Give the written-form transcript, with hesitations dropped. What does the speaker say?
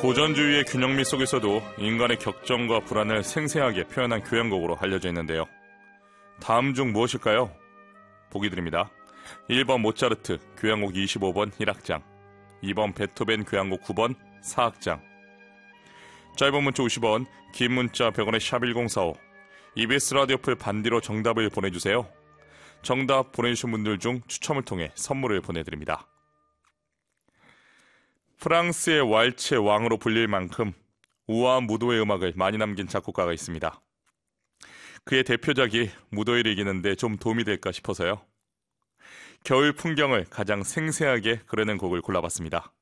고전주의의 균형미 속에서도 인간의 격정과 불안을 생생하게 표현한 교향곡으로 알려져 있는데요. 다음 중 무엇일까요? 보기 드립니다. 1번 모차르트 교향곡 25번 1악장, 2번 베토벤 교향곡 9번 4악장. 짧은 문자 50원, 긴 문자 100원의 샵1045, EBS 라디오풀 반디로 정답을 보내주세요. 정답 보내주신 분들 중 추첨을 통해 선물을 보내드립니다. 프랑스의 왈츠의 왕으로 불릴 만큼 우아한 무도의 음악을 많이 남긴 작곡가가 있습니다. 그의 대표작이 무더위를 이기는데 좀 도움이 될까 싶어서요. 겨울 풍경을 가장 생생하게 그려낸 곡을 골라봤습니다.